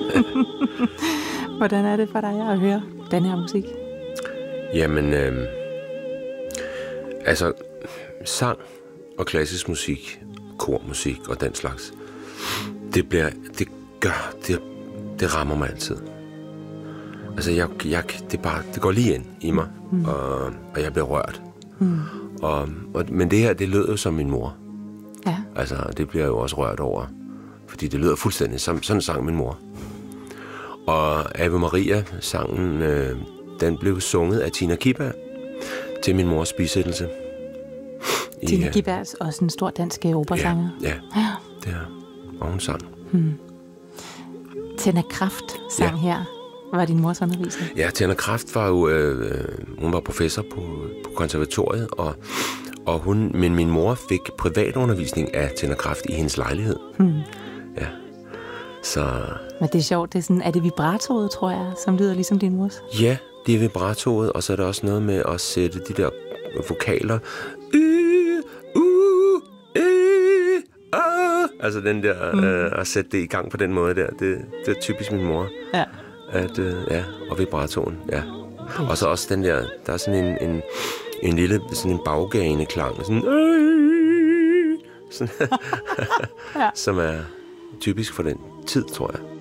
Hvordan er det for dig at høre den her musik? Jamen, altså, sang og klassisk musik, kormusik og den slags, det rammer mig altid. Altså, det går lige ind i mig, og jeg bliver rørt. Men det her, det lød jo som min mor. Ja. Altså, det bliver jeg jo også rørt over, fordi det lyder fuldstændig som sådan sang min mor. Og Ave Maria, sangen, den blev sunget af Tina Kibær til min mors bisættelse. Tina Kibær er også en stor dansk operasanger. Ja, det er. Og hun sang. Tenna Kraft sang her. Var din mors undervisning? Ja, Tenna Kraft var jo, hun var professor på konservatoriet, men min mor fik privatundervisning af Tenna Kraft i hendes lejlighed. Ja, så... Men det er sjovt, det er sådan, er det vibratoet, tror jeg, som lyder ligesom din mors? Ja, det er vibratoet, og så er der også noget med at sætte de der vokaler, altså den der, at sætte det i gang på den måde der, det er typisk min mor. Ja. Og vibratoen, ja. Og så også den der er sådan en lille, sådan en baggane klang, sådan, som er typisk for den tid, tror jeg.